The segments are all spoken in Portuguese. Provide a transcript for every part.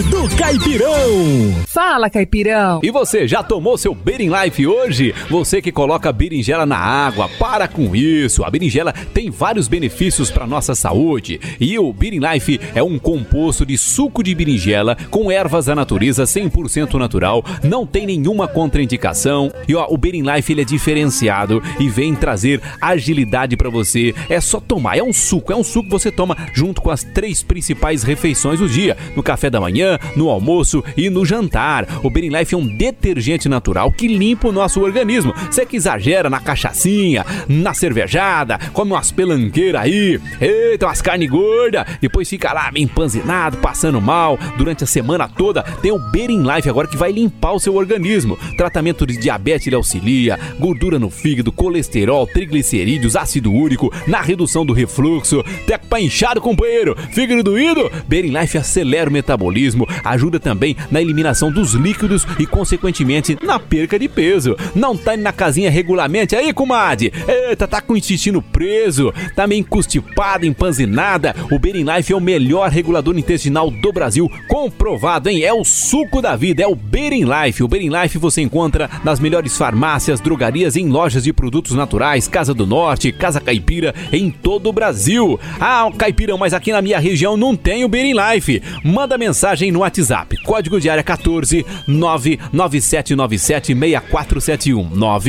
do Caipirão. Fala, Caipirão. E você, já tomou seu Beer Life hoje? Você que coloca berinjela na água, para com isso. A berinjela tem vários benefícios para nossa saúde. E o Beer Life é um composto de suco de berinjela com ervas da natureza 100% natural. Não tem nenhuma contraindicação. E ó, o Beer Life ele é diferenciado e vem trazer agilidade para você. É só tomar, é um suco que você toma junto com as 3 principais refeições do dia, no café da manhã, no almoço e no jantar. O Beer Life é um detergente natural que limpa o nosso organismo. Você que exagera na cachaçinha, na cervejada, come umas pelanqueiras aí, eita, umas carne gorda, depois fica lá meio empanzinado, passando mal durante a semana toda. Tem o Beer Life agora que vai limpar o seu organismo. Tratamento de diabetes ele auxilia, gordura no fígado, colesterol, triglicerídeos, ácido úrico, na redução do refluxo. Teco pra inchado, companheiro, fígado doído. Beer Life acelera o metabolismo, ajuda também na eliminação dos líquidos e, consequentemente, na perca de peso. Não tá indo na casinha regularmente aí, comadre? Eita, tá com o intestino preso, tá meio constipada, empanzinada. O Beer Life é o melhor regulador intestinal do Brasil, comprovado, hein? É o suco da vida, é o Beer Life. O Beer Life você encontra nas melhores farmácias, drogarias e em lojas de produtos naturais, Casa do Norte, Casa Caipira, em todo o Brasil. Ah, Caipirão, mas aqui na minha região não tem o Beer Life. Manda mensagem no WhatsApp, código de área 14 99797 6471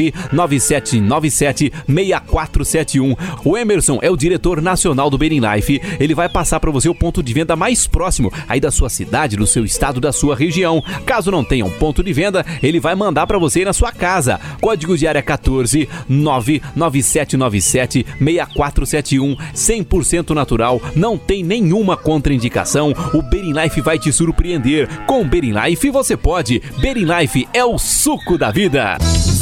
99797 6471. O Emerson é o diretor nacional do Beer Life. Ele vai passar para você o ponto de venda mais próximo aí da sua cidade, do seu estado, da sua região. Caso não tenha um ponto de venda, ele vai mandar para você ir na sua casa. Código de área 14 99797 6471. 100% natural, não tem nenhuma contraindicação. O Beer Life vai te surpreender. Com Beer Life você pode. Beer Life é o suco da vida.